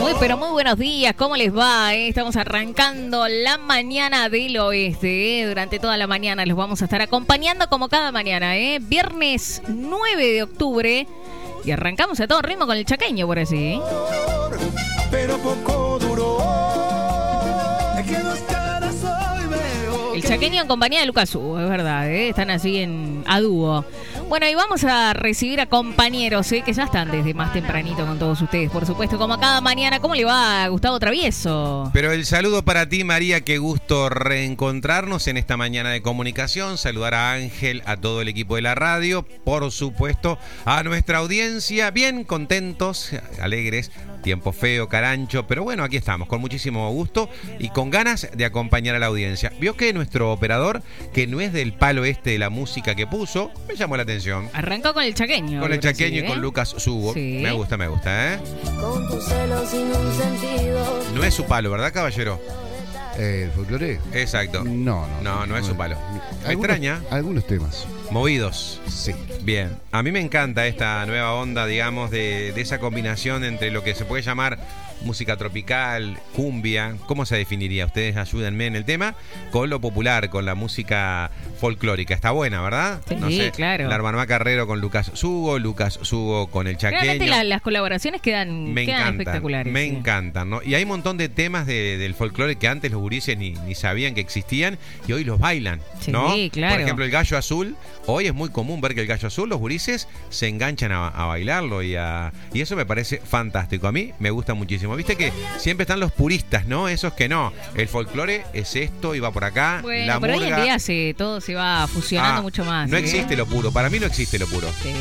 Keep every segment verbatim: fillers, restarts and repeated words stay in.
Muy, pero muy buenos días, ¿cómo les va? Eh? Estamos arrancando la mañana del oeste, ¿eh? Durante toda la mañana los vamos a estar acompañando como cada mañana, ¿eh? Viernes nueve de octubre y arrancamos a todo ritmo con el chaqueño, por así, ¿eh? Pero poco duró. Es que dos caras hoy veo. El chaqueño en compañía de Lucas Hugo, es verdad, ¿eh? Están así en a dúo. Bueno, y vamos a recibir a compañeros, ¿eh? Que ya están desde más tempranito con todos ustedes, por supuesto, como cada mañana. ¿Cómo le va, Gustavo Travieso? Pero el saludo para ti, María, qué gusto reencontrarnos en esta mañana de comunicación. Saludar a Ángel, a todo el equipo de la radio, por supuesto, a nuestra audiencia, bien contentos, alegres. Tiempo feo, carancho, pero bueno, aquí estamos, con muchísimo gusto y con ganas de acompañar a la audiencia. Vio que nuestro operador, que no es del palo este de la música que puso, me llamó la atención. Arrancó con el chaqueño. Con el chaqueño sí, y con ¿eh? Lucas Hugo. Sí. Me gusta, me gusta, ¿eh? Con tus celos sin un sentido. No es su palo, ¿verdad, caballero? Eh, ¿El folclore? Exacto. No, no. No, no es su palo. Me Algunos- extraña. Algunos temas. Movidos. Sí. Bien, a mí me encanta esta nueva onda, digamos, de, de esa combinación entre lo que se puede llamar música tropical, cumbia, ¿cómo se definiría? Ustedes ayúdenme en el tema, con lo popular, con la música folclórica. Está buena, ¿verdad? Sí, claro. La hermana Carrero con Lucas Hugo, Lucas Hugo con el chaqueño. Realmente la- las colaboraciones quedan, Me quedan encantan, espectaculares. me sí. encantan, ¿no? Y hay un montón de temas de- del folclore que antes los gurises ni, ni sabían que existían y hoy los bailan, Sí, ¿no? claro. Por ejemplo, el gallo azul, hoy es muy común ver que el gallo azul, los gurises se enganchan a, a bailarlo y, a, y eso me parece fantástico. A mí me gusta muchísimo. Viste que siempre están los puristas, ¿no? Esos que no. El folclore es esto y va por acá. Bueno, la pero hoy en murga- día se, todo se va fusionando Ah, mucho más. No ¿eh? existe lo puro. Para mí no existe lo puro. Sí.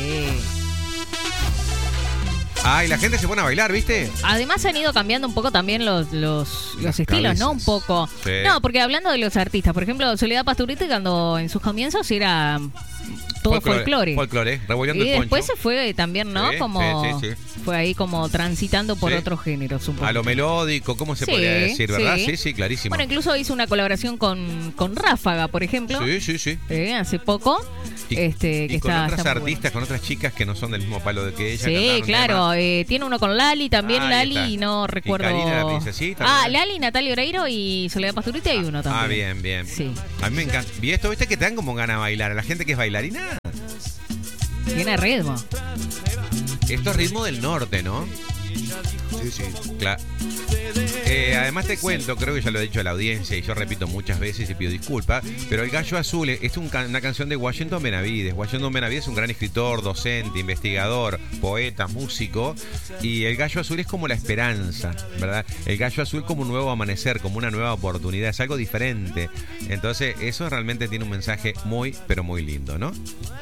Ah, y la gente se pone a bailar, ¿viste? Además han ido cambiando un poco también los, los, los Las estilos, ¿no? Un cabezas. poco. Sí. No, porque hablando de los artistas, por ejemplo, Soledad Pasturita cuando en sus comienzos era todo folclore. Folclore, revolviendo Y el después poncho. se fue también, ¿no? Sí, como sí, sí, sí. fue ahí como transitando por Sí. otros géneros un poco. A lo melódico, ¿cómo se Sí, podría decir, verdad? sí. Sí, sí, clarísimo. Bueno, incluso hizo una colaboración con, con Ráfaga, por ejemplo, Sí, sí, sí. eh, hace poco. Y, este, que y con está, otras está muy artistas, con otras chicas que no son del mismo palo de que ella. Sí, cantaron claro. temas. eh, tiene uno con Lali, también Ahí Lali, está. y no Y recuerdo. Karina, la princesita, Ah, ¿verdad? Lali, Natalia Oreiro y Soledad Pasturita hay uno también. Ah, bien, bien. Sí. A mí me encanta. Y esto, viste que te dan como ganas de bailar. A la gente que es bailarina, Tiene ritmo. esto es ritmo del norte, ¿no? Sí, sí. Claro. Eh, además te cuento, creo que ya lo he dicho a la audiencia y yo repito muchas veces y pido disculpas, pero El Gallo Azul es un ca- una canción de Washington Benavides. Washington Benavides es un gran escritor, docente, investigador, poeta, músico, y El Gallo Azul es como la esperanza, ¿verdad? El Gallo Azul como un nuevo amanecer, como una nueva oportunidad, es algo diferente. Entonces eso realmente tiene un mensaje muy, pero muy lindo, ¿no?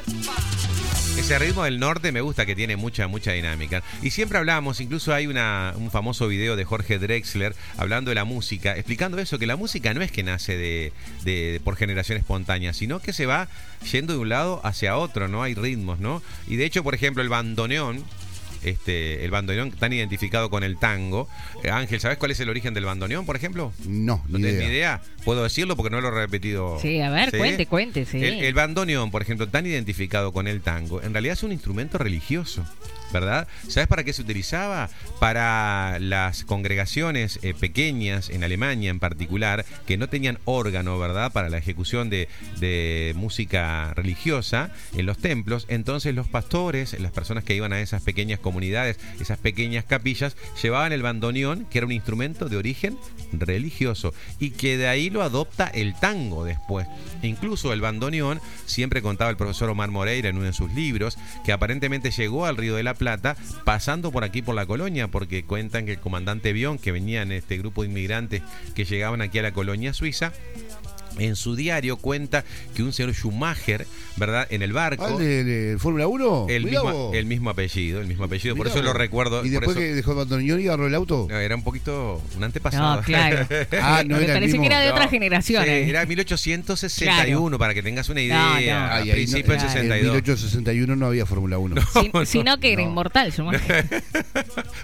Ese ritmo del norte me gusta, que tiene mucha, mucha dinámica. Y siempre hablamos, incluso hay una, un famoso video de Jorge Drexler hablando de la música, explicando eso, que la música no es que nace de, de- por generación espontánea, sino que se va yendo de un lado hacia otro, ¿no? Hay ritmos, ¿no? Y de hecho, por ejemplo, el bandoneón, este, el bandoneón tan identificado con el tango. Eh, Ángel, ¿sabes cuál es el origen del bandoneón, por ejemplo? No, ¿No ni tenés idea. ni idea? ¿Puedo decirlo porque no lo he repetido? Sí, a ver, ¿Sí? cuente, cuente, sí. El, el bandoneón, por ejemplo, tan identificado con el tango, en realidad es un instrumento religioso, ¿verdad? ¿Sabes para qué se utilizaba? Para las congregaciones eh, pequeñas, en Alemania en particular, que no tenían órgano, ¿verdad? Para la ejecución de, de música religiosa en los templos. Entonces los pastores, las personas que iban a esas pequeñas comunidades, esas pequeñas capillas, llevaban el bandoneón, que era un instrumento de origen religioso, y que de ahí lo adopta el tango después. Incluso el bandoneón, siempre contaba el profesor Omar Moreira en uno de sus libros, que aparentemente llegó al Río de la Plata pasando por aquí por la colonia, porque cuentan que el comandante Bion, que venía en este grupo de inmigrantes que llegaban aquí a la colonia suiza, en su diario cuenta que un señor Schumacher, ¿verdad? En el barco. ¿Ah, el de, de Fórmula uno? El Mirá mismo, vos. el mismo apellido, el mismo apellido, por Mirá eso lo vos. recuerdo. ¿Y por después eso- que dejó el bandoneón y agarró el auto? No, era un poquito un antepasado. No, claro. Ah, no Me era el parece mismo. que era de No, otra generación. sí, eh. era mil ochocientos sesenta y uno, Claro. para que tengas una No, idea. no. A Ay, ahí principios no, del En sesenta y dos. mil ochocientos sesenta y uno no había Fórmula uno. Si- sino que era no. inmortal, Schumacher.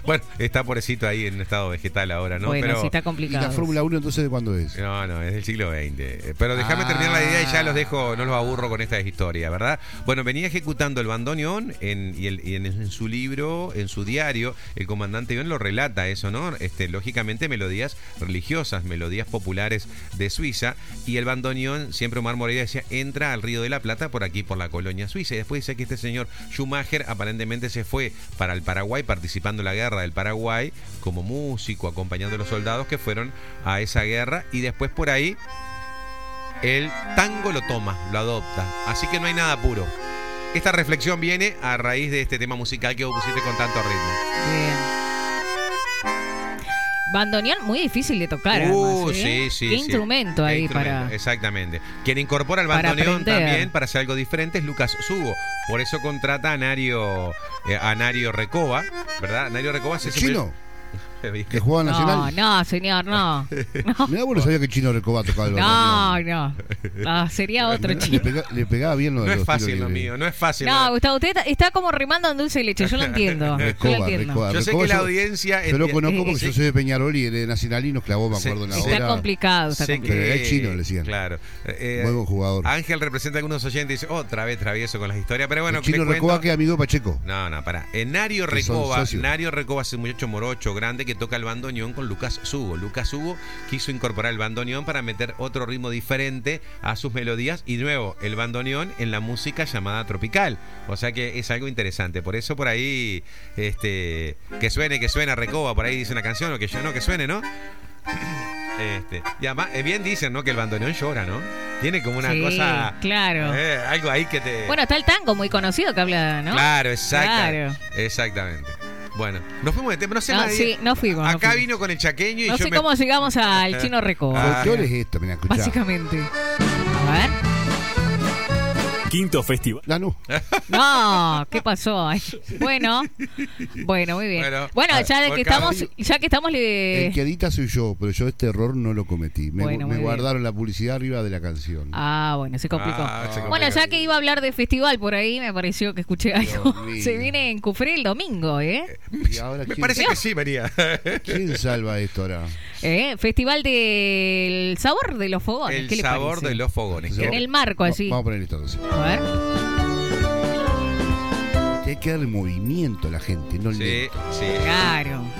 Bueno, está pobrecito ahí en estado vegetal ahora, ¿no? Bueno, Pero, sí está ¿Y complicado. la Fórmula uno entonces de cuándo es? No, no, es del siglo veinte. Pero déjame Ah. terminar la idea y ya los dejo, no los aburro con esta historia, ¿verdad? Bueno, venía ejecutando el bandoneón en, y, el- y en, en su libro, en su diario, el comandante Ión lo relata eso, ¿no? Este, lógicamente melodías religiosas, melodías populares de Suiza, y el bandoneón, siempre Omar Moreira decía, entra al Río de la Plata por aquí, por la colonia suiza, y después dice que este señor Schumacher aparentemente se fue para el Paraguay, participando en la guerra del Paraguay, como músico, acompañando a los soldados que fueron a esa guerra, y después por ahí el tango lo toma, lo adopta. Así que no hay nada puro. Esta reflexión viene a raíz de este tema musical que vos pusiste con tanto ritmo. Bien. Bandoneón muy difícil de tocar, Uh, además, ¿eh? sí, sí, Qué sí. instrumento Qué ahí instrumento, para... Exactamente. Quien incorpora el para bandoneón aprender. también para hacer algo diferente es Lucas Sugo. Por eso contrata a Nario, eh, a Nario Recoba, ¿verdad? Nario Recoba ¿El se chino? Que jugaba No, Nacional. no, señor, no. No, Mirá, vos no sabía que Chino Recoba tocaba el no, bandoneón. no. No, sería otro Le, chico. pega- le pegaba bien lo de No es los fácil tiros lo libres. mío, no es fácil. No, ¿no? Gustavo, usted está, está como remando en dulce y leche, yo lo entiendo. Yo lo Recoba, entiendo. Recoba. Yo sé Recoba, que la yo- audiencia Yo lo enti- conozco eh, porque sí. yo soy de Peñarol y de Nacional y nos clavó, me Sí, acuerdo, en la sí. Está hora. complicado, está Sé complicado. Pero era chino, le decían. Claro. Eh, Muy buen jugador. Ángel representa a algunos oyentes y dice, otra vez travieso con las historias, pero bueno, el Chino le Recoba cuento- que es amigo de Pacheco. No, no, pará. En Nario Que son Recoba, socios. Nario Recoba es un muchacho morocho grande que toca el bandoneón con Lucas Sugo. Lucas Sugo quiso incorporar el bandoneón para meter otro ritmo diferente a sus melodías y nuevo, el bandoneón en la música llamada tropical. O sea que es algo interesante. Por eso por ahí, este, que suene, que suena Recoba, por ahí dice una canción, o que yo no, que suene, ¿no? Este, y además, eh, bien dicen, ¿no? Que el bandoneón llora, ¿no? Tiene como una Sí, cosa. claro. eh, algo ahí que te. Bueno, está el tango muy conocido que habla, ¿no? Claro, exacta- Claro. exactamente. Bueno, nos fuimos de tema, no sé No, nadie- sí, no fuimos, no Acá fuimos. vino con el chaqueño y No yo sé me... cómo llegamos al chino Recoba. Ah, Folclore es esto, mira, escuchá. Básicamente. A ver. Quinto Festival. Ah, no. No, ¿qué pasó? Ay, bueno, bueno, muy bien. Bueno, Bueno, a- ya que por cada- estamos, ya que estamos le... El que edita soy yo, pero yo este error no lo cometí. Me, Bueno, me muy guardaron la publicidad arriba de la canción. Ah, bueno, se complicó. Ah, se complicó. Bueno, ya que iba a hablar de festival por ahí, me pareció que escuché algo. Dios mío. Se viene en Cufré el domingo, ¿eh? Y ahora, Me ¿quién, parece que sí, María. Pues ¿quién salva esto ahora? ¿Eh? Festival del sabor de los fogones. El ¿Qué le sabor parece? de los fogones. En el marco, Va- así. Vamos a poner esto entonces. A ver. Hay que darle movimiento a la gente, no Sí, lento. sí. Claro.